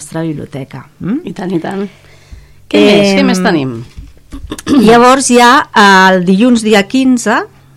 nostra biblioteca. I tant, i tant. Què més tenim? Llavors ja el dilluns dia 15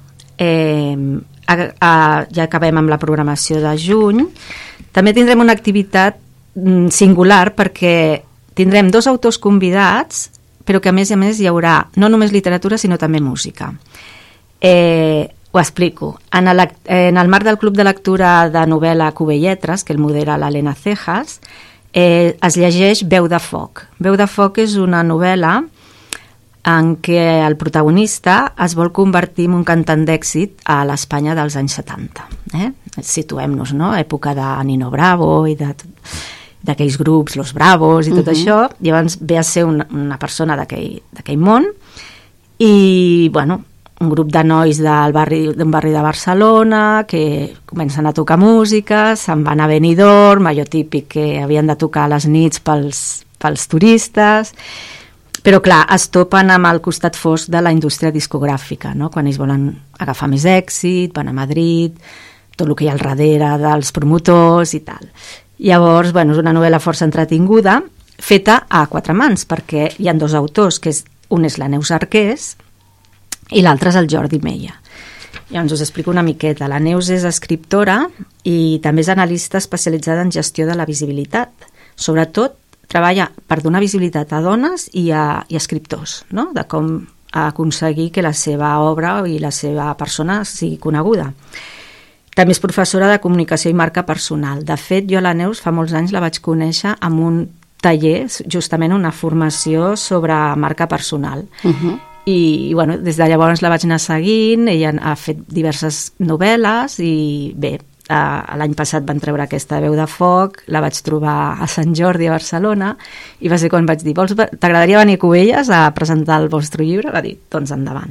ja acabem amb la programació de juny. També tindrem una activitat singular perquè tindrem 2 autors convidats, però que a més hi haurà no només literatura sinó també música. Ho explico. En el marc del Club de Lectura de novel·la Cuber Lletres, que el modera l'Helena Cejas, es llegeix Veu de foc. Veu de foc és una novel·la en què el protagonista es vol convertir en un cantant d'èxit a l'Espanya dels anys 70. Situem-nos, no? Època de Nino Bravo i d'aquells grups, Los Bravos i tot això. Llavors ve a ser una persona d'aquell món i, bueno, un grup de nois d'un barri de Barcelona que comencen a tocar música, se'n van a Benidorm, allò típic que havien de tocar a les nits pels turistes, però clar, es topen amb el costat fosc de la indústria discogràfica, no? Quan ells volen agafar més èxit, van a Madrid, tot el que hi ha al darrere dels promotors i tal. Llavors, bueno, és una novel·la força entretinguda, feta a 4 mans, perquè hi ha 2 autors, un és la Neus Arqués i l'altre és el Jordi Meia. Llavors us explico una miqueta. La Neus és escriptora i també és analista especialitzada en gestió de la visibilitat. Sobretot treballa per donar visibilitat a dones i a escriptors, no? De com aconseguir que la seva obra i la seva persona sigui coneguda. També és professora de comunicació i marca personal. De fet, jo a la Neus fa molts anys la vaig conèixer amb un taller, justament una formació sobre marca personal. I bueno, des de llavors la vaig anar seguint, ella ha fet diverses novel·les i bé, l'any passat van treure aquesta Veu de foc, la vaig trobar a Sant Jordi a Barcelona i va ser quan vaig dir, t'agradaria venir a Cubelles a presentar el vostre llibre? Va dir, doncs endavant.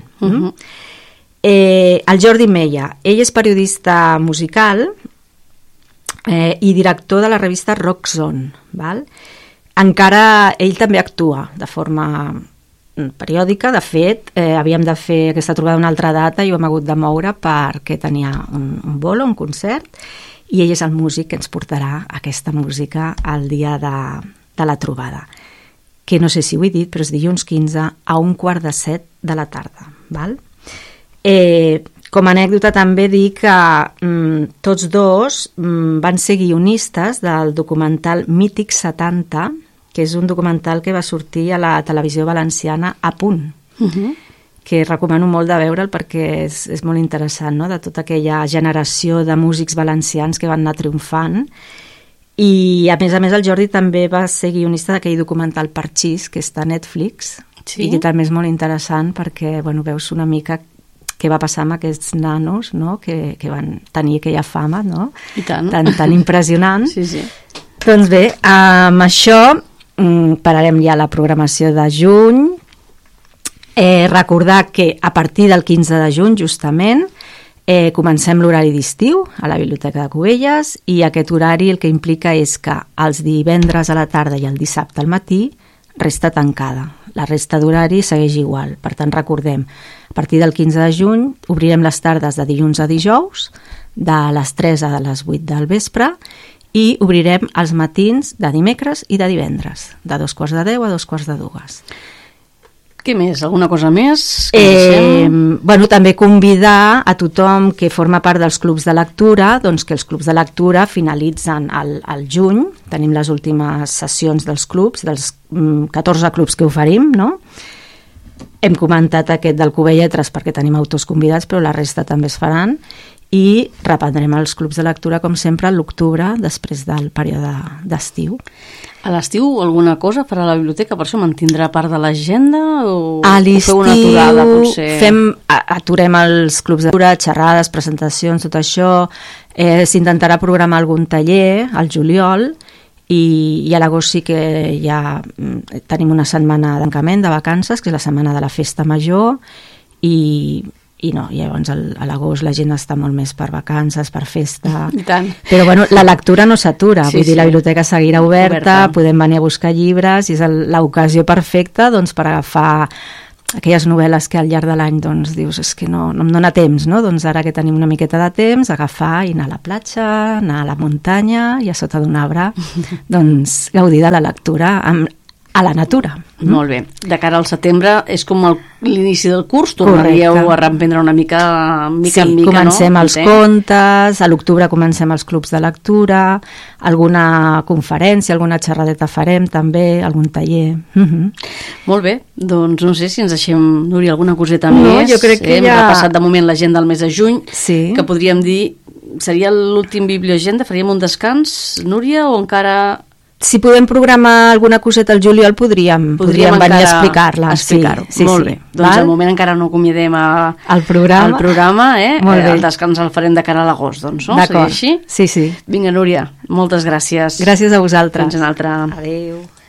El Jordi Meia, ell és periodista musical i director de la revista Rock Zone, val? Encara ell també actua de forma periòdica. De fet, havíem de fer aquesta trobada una altra data i ho hem hagut de moure perquè tenia un bolo, un concert, i ell és el músic que ens portarà aquesta música al dia de la trobada, que no sé si ho he dit, però és dilluns 15 a 6:15 de la tarda. Val? Com a anècdota també dic que tots dos van ser guionistes del documental Mític 70, que és un documental que va sortir a la televisió valenciana A Punt, que recomano molt de veure'l perquè és molt interessant, no? De tota aquella generació de músics valencians que van anar triomfant. I a més el Jordi també va ser guionista d'aquell documental Parxís, que està a Netflix, i que també és molt interessant perquè veus una mica què va passar amb aquests nanos, no? que van tenir aquella fama, no? I tant. Tan impressionant. Sí. Doncs bé, amb això pararem ja la programació de juny. Recordar que a partir del 15 de juny, justament, comencem l'horari d'estiu a la Biblioteca de Cubelles, i aquest horari el que implica és que els divendres a la tarda i el dissabte al matí resta tancada. La resta d'horari segueix igual. Per tant, recordem, a partir del 15 de juny obrirem les tardes de dilluns a dijous, de les 3 a les 8 del vespre, i obrirem els matins de dimecres i de divendres, de 2:15 a 2:45. Què més? Alguna cosa més? També convidar a tothom que forma part dels clubs de lectura, doncs que els clubs de lectura finalitzen al juny. Tenim les últimes sessions dels clubs, dels 14 clubs que oferim, no? Hem comentat aquest del Cuber Lletres perquè tenim autors convidats, però la resta també es faran, i reprendrem els clubs de lectura, com sempre, a l'octubre, després del període d'estiu. A l'estiu alguna cosa farà la biblioteca? Per això mantindrà part de l'agenda? A l'estiu una aturada, potser? Aturem els clubs de lectura, xerrades, presentacions, tot això. S'intentarà programar algun taller al juliol, i a l'agost sí que ja tenim una setmana d'ancament, de vacances, que és la setmana de la festa major, i llavors a l'agost la gent està molt més per vacances, per festa. I tant. Però la lectura no s'atura, vull dir, la biblioteca seguirà oberta, podem venir a buscar llibres, i és l'ocasió perfecta per agafar aquelles novel·les que al llarg de l'any doncs, dius, és que no em dóna temps, no? Doncs ara que tenim una miqueta de temps, agafar i anar a la platja, anar a la muntanya i a sota d'un arbre, doncs gaudir de la lectura a la natura. Molt bé. De cara al setembre és com l'inici del curs, tornaríeu a reemprendre una mica en mica, comencem els contes, a l'octubre comencem els clubs de lectura, alguna conferència, alguna xerradeta farem també, algun taller. Molt bé, doncs no sé si ens deixem, Núria, alguna coseta més. Jo crec que hem repassat de moment l'agenda del mes de juny, que podríem dir, seria l'últim bibliogenda, faríem un descans, Núria, o encara... Si podem programar alguna coseta al juliol, podríem venir a explicar-la. Molt bé. Doncs al moment encara no acomiadem el programa. El descans el farem de cara a l'agost, doncs, no? D'acord. Seria així? Sí. Vinga, Núria, moltes gràcies. Gràcies a vosaltres. Fins una altra. Adéu.